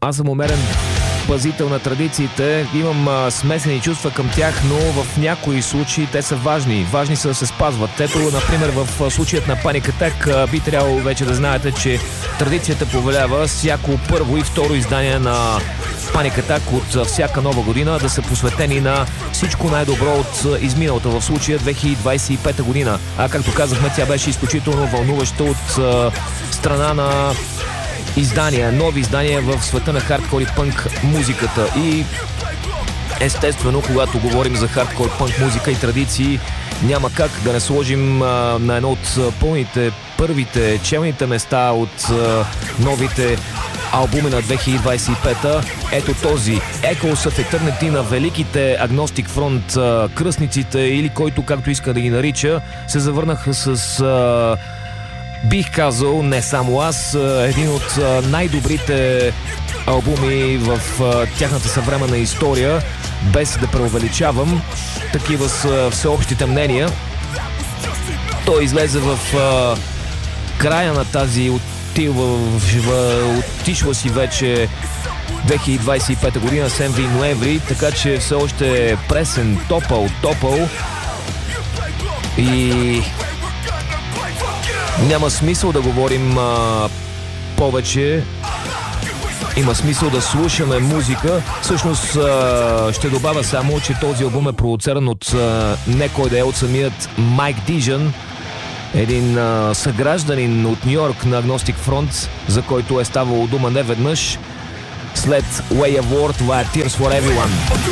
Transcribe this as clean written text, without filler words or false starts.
Аз съм умерен пазител на традициите, имам смесени чувства към тях, но в някои случаи те са важни. Важни са да се спазват. Ето, например, в случаят на Panic Attack би трябвало вече да знаете, че традицията повелява всяко първо и второ издание на Panic Attack от всяка нова година да са посветени на всичко най-добро от изминалата, в случая 2025 година. А както казахме, тя беше изключително вълнуваща от страна на нови издания в света на хардкор и пънк музиката. И естествено, когато говорим за хардкор, пънк музика и традиции, няма как да не сложим на едно от първите челните места от новите албуми на 2025-та. Ето този Echoes of Eternity на великите Agnostic Front, кръстниците, или който както иска да ги нарича, се завърнаха с бих казал, не само аз, един от най-добрите албуми в тяхната съвременна история, без да преувеличавам. Такива са всеобщите мнения. Той излезе в края на тази отишла си вече 2025 година, 7 ноември, така че все още е пресен, топъл и няма смисъл да говорим повече. Има смисъл да слушаме музика. Всъщност ще добавя само, че този албум е продуциран от не кой да е, от самият Майк Дижън, един съгражданин от Нью-Йорк на Agnostic Front, за който е ставало дума неведнъж. След Way of War, това е Tears for Everyone.